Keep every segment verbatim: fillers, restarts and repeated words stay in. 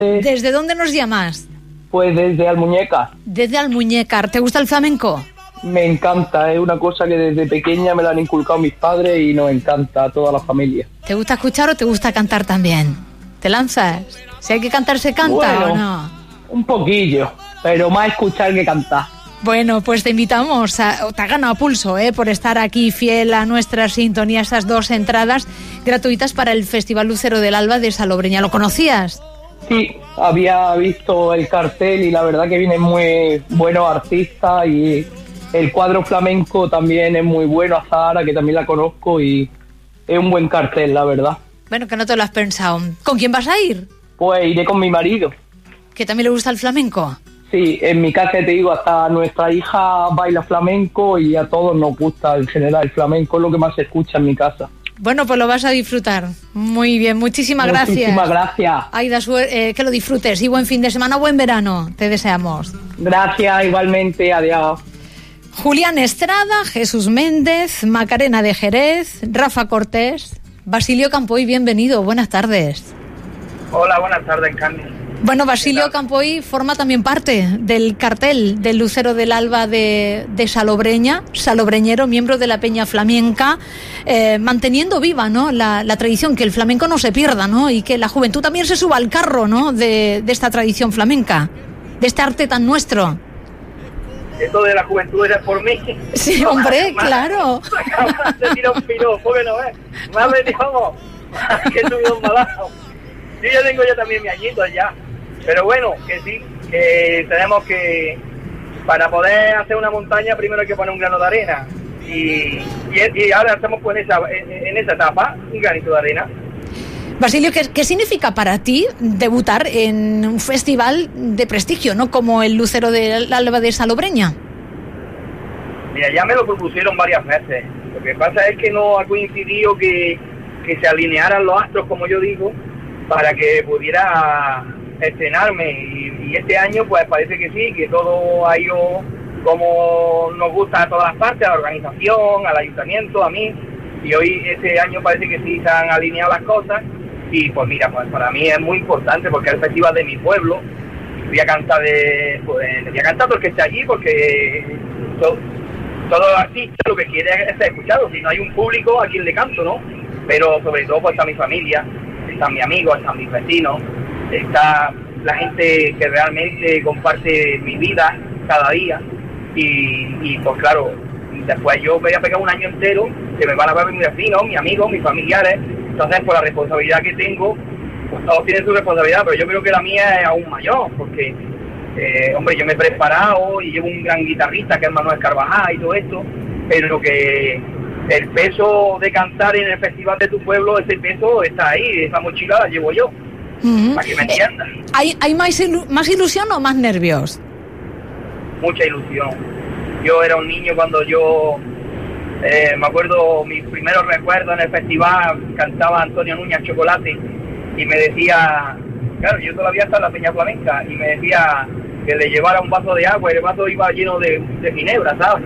¿Desde dónde nos llamas? Pues desde Almuñécar. Desde Almuñécar. ¿Te gusta el flamenco? Me encanta, es una cosa que desde pequeña me la han inculcado mis padres y nos encanta a toda la familia. ¿Te gusta escuchar o te gusta cantar también? ¿Te lanzas? Si hay que cantar, ¿se canta bueno, o no? Un poquillo, pero más escuchar que cantar. Bueno, pues te invitamos, a, te ha ganado pulso, ¿eh? Por estar aquí fiel a nuestra sintonía, esas dos entradas gratuitas para el Festival Lucero del Alba de Salobreña. ¿Lo conocías? Sí, había visto el cartel y la verdad que vienen muy buenos artistas y el cuadro flamenco también es muy bueno, a Zahara, que también la conozco, y es un buen cartel, la verdad. Bueno, que no te lo has pensado. ¿Con quién vas a ir? Pues iré con mi marido. ¿Que también le gusta el flamenco? Sí, en mi casa te digo, hasta nuestra hija baila flamenco y a todos nos gusta en general el flamenco, es lo que más se escucha en mi casa. Bueno, pues lo vas a disfrutar. Muy bien, muchísimas, muchísimas gracias. Muchísimas gracias. Aida, eh, que lo disfrutes y buen fin de semana, buen verano, te deseamos. Gracias, igualmente, adiós. Julián Estrada, Jesús Méndez, Macarena de Jerez, Rafa Cortés, Basilio Campoy, bienvenido, buenas tardes. Hola, buenas tardes, Carmen. Bueno, Basilio Campoy forma también parte del cartel del Lucero del Alba de, de Salobreña, salobreñero, miembro de la Peña Flamenca, eh, manteniendo viva, ¿no?, la, la tradición, que el flamenco no se pierda, ¿no?, y que la juventud también se suba al carro, ¿no?, de, de esta tradición flamenca, de este arte tan nuestro. Esto de la juventud era por mí. Sí, hombre, claro. Acabas de tirar un piropo que no es. Más me dijo, que he subido un balazo. Sí, yo tengo yo también mi añito ya. Pero bueno, que sí, que tenemos que, para poder hacer una montaña, primero hay que poner un grano de arena. Y, y, y ahora estamos con esa, en, en esa etapa, un granito de arena. Basilio, ¿qué, ¿qué significa para ti debutar en un festival de prestigio, ¿no?, como el Lucero del Alba de Salobreña? Mira, ya me lo propusieron varias veces. Lo que pasa es que no ha coincidido que, que se alinearan los astros, como yo digo, para que pudiera estrenarme. Y, y este año, pues parece que sí, que todo ha ido como nos gusta a todas las partes, a la organización, al ayuntamiento, a mí. Y hoy, este año, parece que sí se han alineado las cosas. Y pues mira, pues para mí es muy importante porque es el festival de mi pueblo. Voy a cantar de, pues, voy a cantar porque esté allí, porque todo, todo artista lo que quiere es ser escuchado. Si no hay un público, a quien le canto, ¿no? Pero sobre todo pues está mi familia, están mis amigos, están mis vecinos, está la gente que realmente comparte mi vida cada día. Y, y pues claro, después yo voy a pegar un año entero que me van a ver mis vecinos, mis amigos, mis familiares. Entonces, por la responsabilidad que tengo, pues todos tienen su responsabilidad, pero yo creo que la mía es aún mayor, porque, eh, hombre, yo me he preparado y llevo un gran guitarrista que es Manuel Carvajal y todo esto, pero que el peso de cantar en el festival de tu pueblo, ese peso está ahí, esa mochila la llevo yo, uh-huh. Para que me entiendas. Eh, ¿Hay, hay más, ilu- más ilusión o más nervios? Mucha ilusión. Yo era un niño cuando yo... Eh, me acuerdo mis primeros recuerdos en el festival, cantaba Antonio Núñez Chocolate y me decía, claro, yo todavía estaba en la Peña Flamenca, y me decía que le llevara un vaso de agua y el vaso iba lleno de, de ginebra, ¿sabes?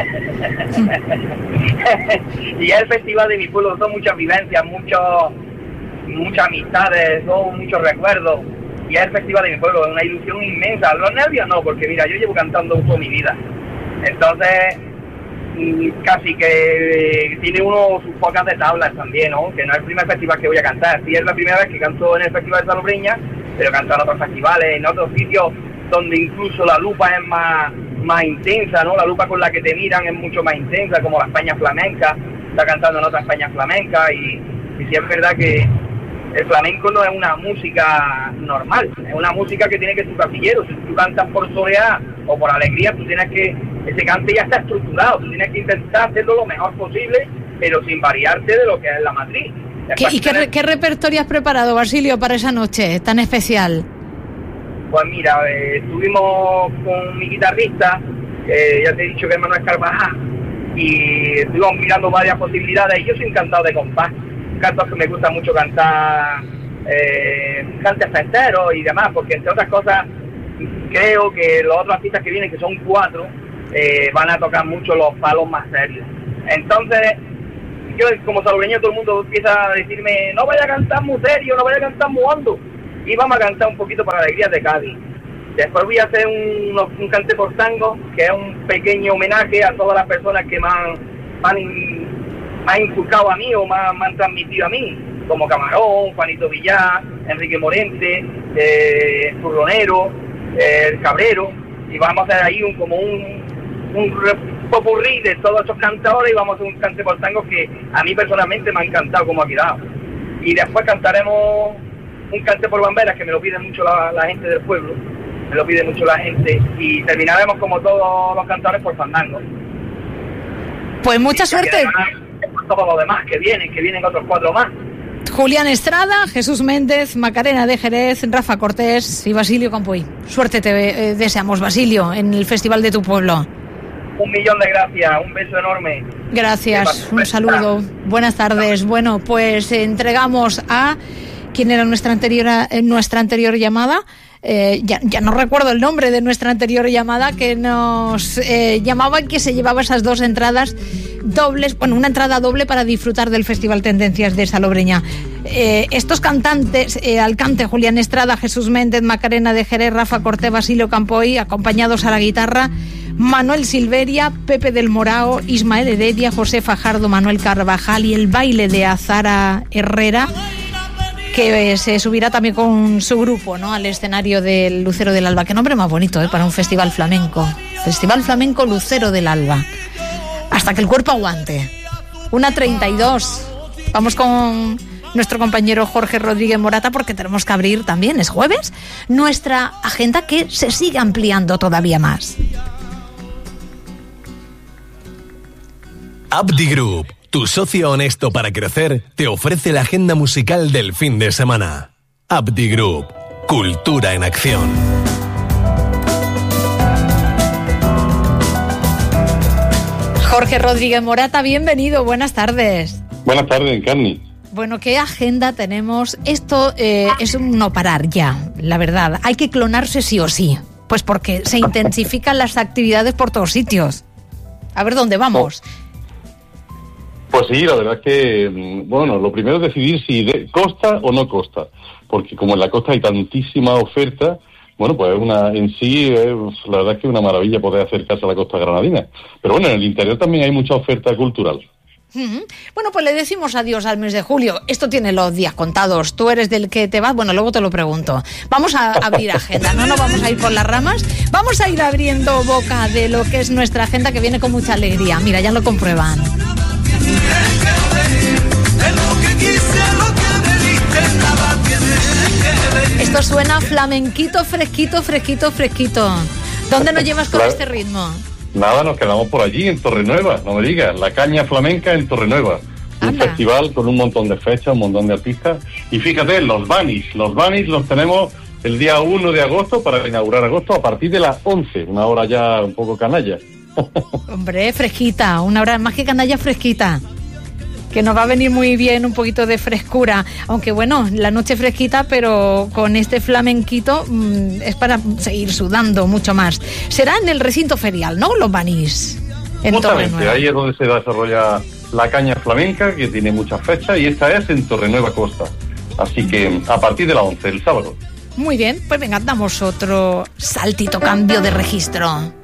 Y es el festival de mi pueblo, son muchas vivencias, muchos, muchas amistades, son muchos recuerdos, y es el festival de mi pueblo, es una ilusión inmensa. Los nervios no, porque mira, yo llevo cantando toda mi vida, entonces casi que tiene uno sus pocas de tablas también, ¿no? Que no es el primer festival que voy a cantar. Sí, es la primera vez que canto en el Festival de Salobreña, pero canto en otros festivales, en otros sitios donde incluso la lupa es más, más intensa, ¿no? La lupa con la que te miran es mucho más intensa, como la España flamenca. Está cantando en otra España flamenca y, y sí es verdad que el flamenco no es una música normal, es una música que tiene que ser casillero. Si tú cantas por soleá o por alegría, tú tienes que, ese cante ya está estructurado, tú tienes que intentar hacerlo lo mejor posible, pero sin variarte de lo que es la matriz. ¿Qué, ¿Y qué, tener... qué repertorio has preparado, Basilio, para esa noche tan especial? Pues mira, eh, estuvimos con mi guitarrista, eh, ya te he dicho que es Manuel Carvajal, y estuvimos mirando varias posibilidades, y yo soy encantado de compás. Cantos que me gusta mucho cantar, eh, cantes festeros y demás, porque entre otras cosas creo que los otros artistas que vienen, que son cuatro, eh, van a tocar mucho los palos más serios. Entonces, yo como salobreño todo el mundo empieza a decirme, no vaya a cantar muy serio, no vaya a cantar muy hondo. y vamos a cantar un poquito para Alegrías de Cádiz. Después voy a hacer un, un cante por tango, que es un pequeño homenaje a todas las personas que me han, me han, me han inculcado a mí o me han, me han transmitido a mí, como Camarón, Juanito Villar, Enrique Morente, eh, Turronero, eh, el Cabrero, y vamos a hacer ahí un, como un, un popurrí de todos estos cantadores y vamos a hacer un cante por tango que a mí personalmente me ha encantado como ha quedado. Y después cantaremos un cante por bamberas, que me lo pide mucho la, la gente del pueblo, me lo pide mucho la gente, y terminaremos como todos los cantadores por fandango. Pues mucha suerte. Todos los demás que vienen, que vienen otros cuatro más. Julián Estrada, Jesús Méndez, Macarena de Jerez, Rafa Cortés y Basilio Campoy. Suerte te eh, deseamos, Basilio, en el festival de tu pueblo. Un millón de gracias, un beso enorme. Gracias, un saludo. Buenas tardes. Bueno, pues entregamos a quien era nuestra anterior, nuestra anterior llamada. Eh, ya, ya no recuerdo el nombre de nuestra anterior llamada, que nos eh, llamaba y que se llevaba esas dos entradas dobles, bueno, una entrada doble para disfrutar del Festival Tendencias de Salobreña. Eh, estos cantantes, eh, Alcante, Julián Estrada, Jesús Méndez, Macarena de Jerez, Rafa Cortés, Basilio Campoy, acompañados a la guitarra, Manuel Silveria, Pepe del Morao, Ismael Heredia, José Fajardo, Manuel Carvajal y el baile de Azara Herrera, que se subirá también con su grupo, ¿no?, al escenario del Lucero del Alba. Qué nombre más bonito, ¿eh?, para un festival flamenco. Festival Flamenco Lucero del Alba. Hasta que el cuerpo aguante. una treinta y dos. Vamos con nuestro compañero Jorge Rodríguez Morata, porque tenemos que abrir también, es jueves, nuestra agenda, que se sigue ampliando todavía más. Abdi Group, tu socio honesto para crecer, te ofrece la agenda musical del fin de semana. Abdi Group, cultura en acción. Jorge Rodríguez Morata, bienvenido, buenas tardes. Buenas tardes, Encarni. Bueno, ¿qué agenda tenemos? Esto eh, es un no parar ya, la verdad. Hay que clonarse sí o sí, pues porque se intensifican las actividades por todos sitios. A ver dónde vamos. Pues sí, la verdad es que, bueno, lo primero es decidir si de, costa o no costa, porque como en la costa hay tantísima oferta, bueno, pues una en sí, eh, la verdad es que es una maravilla poder acercarse a la costa granadina. Pero bueno, en el interior también hay mucha oferta cultural. Uh-huh. Bueno, pues le decimos adiós al mes de julio. Esto tiene los días contados. Tú eres del que te vas, bueno, luego te lo pregunto. Vamos a abrir agenda, no nos vamos a ir por las ramas. Vamos a ir abriendo boca de lo que es nuestra agenda, que viene con mucha alegría. Mira, ya lo comprueban. Esto suena flamenquito, fresquito, fresquito, fresquito. ¿Dónde nos llevas con claro. este ritmo? Nada, nos quedamos por allí, en Torrenueva, no me digas, la caña flamenca en Torrenueva. Un Anda. festival con un montón de fechas, un montón de artistas. Y fíjate, los Banis, los Banis los tenemos el día uno de agosto para inaugurar agosto a partir de las once, una hora ya un poco canalla. Hombre, fresquita, una hora más que canalla, fresquita. Que nos va a venir muy bien un poquito de frescura, aunque bueno, la noche fresquita, pero con este flamenquito mmm, es para seguir sudando mucho más. Será en el recinto ferial, ¿no? Los Banis. Justamente, ahí es donde se desarrolla la caña flamenca, que tiene muchas fechas, y esta es en Torrenueva Costa. Así que a partir de las once, el sábado. Muy bien, pues venga, damos otro saltito, cambio de registro.